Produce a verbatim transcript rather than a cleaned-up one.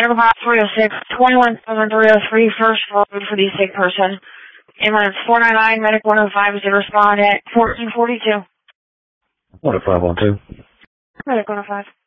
Medical Path three oh six, twenty-one seven three oh three, first floor for the sick person. Ambulance four nine nine, Medic one oh five is to respond at fourteen forty-two. one oh five one two. Medic one oh five.